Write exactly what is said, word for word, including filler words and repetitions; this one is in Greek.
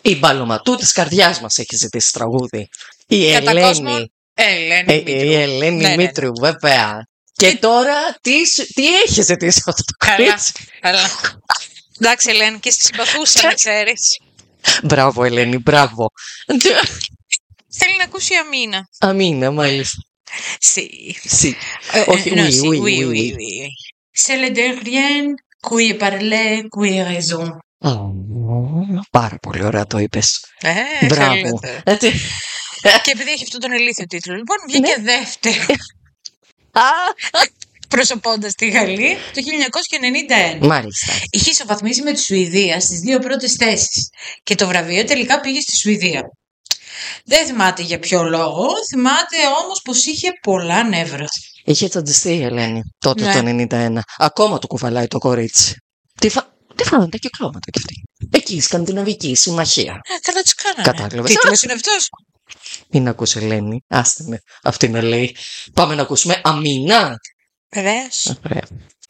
Η Μπαλωματού της καρδιάς μας έχει ζητήσει τραγούδι. Η Κατά Ελένη. κόσμο, Ελένη Ε, Μήτρου. η Ελένη Ναι, ναι, ναι. Μήτρου, βέβαια. Και Και- τώρα τι, σου- τι έχει ζητήσει αυτό το Καλά, κορίτσι. καλά. Εντάξει, Ελένη, και στη συμπαθούσα, να ξέρεις. Μπράβο, Ελένη, μπράβο. Θέλει να ακούσει η Αμίνα. Αμίνα, μάλιστα. Sì. Συ. Ε, Όχι, ε, ναι, oui, sì, oui, oui, oui, oui, oui. oui. C'est le dernier qui parlait, qui a raison. Α, πάρα πολύ ωραία το είπες. Ε, Μπράβο. θέλετε. Ε, τι- Και επειδή έχει αυτόν τον ηλίθιο τίτλο, λοιπόν, βγήκε δεύτερο, Α, προσωπώντας τη Γαλλία το χίλια εννιακόσια ενενήντα ένα. μάλιστα. Είχε ισοβαθμίσει με τη Σουηδία στις δύο πρώτες θέσεις και το βραβείο τελικά πήγε στη Σουηδία. Δεν θυμάται για ποιο λόγο, θυμάται όμως πως είχε πολλά νεύρα. Είχε τσαντιστεί η Ελένη τότε Ναι. το ενενήντα ένα. Ακόμα του κουβαλάει το κορίτσι. Τι, φα... Τι φάνε τα κυκλώματα κι αυτοί. Εκεί η Σκανδιναβική Συμμαχία. Ε, καλά τους κάνανε. Κατάλαβες. Τίτλος είναι αυτός. Μην ακούς, Ελένη. Άστε με. Αυτή με λέει. Πάμε να ακούσουμε Αμίνα. Βεβαίως. Ωραία.